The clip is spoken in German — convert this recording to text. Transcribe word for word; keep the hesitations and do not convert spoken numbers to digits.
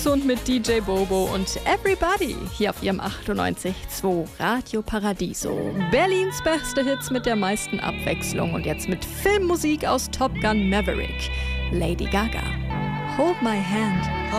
Ungesund mit D J Bobo und Everybody hier auf ihrem achtundneunzig Komma zwei Radio Paradiso. Berlins beste Hits mit der meisten Abwechslung und jetzt mit Filmmusik aus Top Gun Maverick. Lady Gaga. Hold My Hand.